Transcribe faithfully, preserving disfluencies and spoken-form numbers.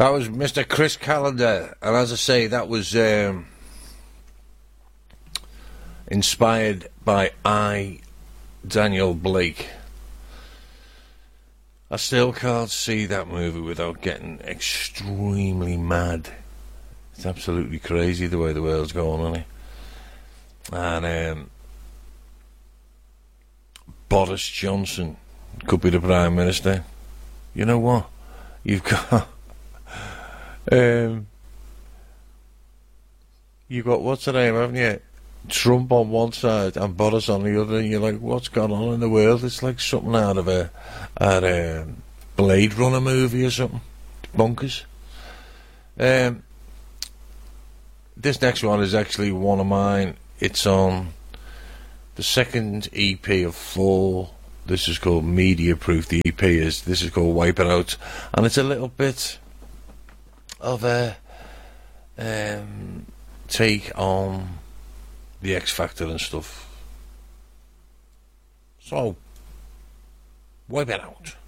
That was Mister Chris Callender, and as I say, that was um, inspired by I, Daniel Blake. I still can't see that movie without getting extremely mad. It's absolutely crazy the way the world's going on it. And um, Boris Johnson could be the Prime Minister. You know what? You've got... um, you've got, what's the name, haven't you? Trump on one side and Boris on the other, and you're like, what's going on in the world? It's like something out of a, out of a Blade Runner movie or something. Bonkers. Um, this next one is actually one of mine. It's on the second E P of four. This is called Media Proof. The E P is, this is called Wipe It Out, and it's a little bit of a um, take on the X Factor and stuff. So, wipe it out.